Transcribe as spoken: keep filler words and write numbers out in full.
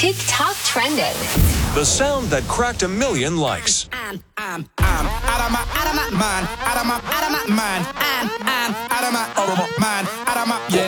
TikTok trending. The sound that cracked a million likes. I'm, I'm, I'm out of my, out of my mind, out of my, out of my mind. I'm, I'm out of my, out of my mind, out of my, yeah.